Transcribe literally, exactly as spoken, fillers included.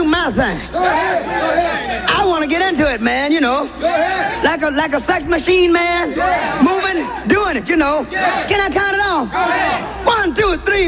do my thing. Go ahead, go ahead. I want to get into it, man, you know. Go ahead. Like a like a sex machine, man. Yeah. Moving, doing it, you know. Yeah. Can I count it off? Go ahead. One, two, three.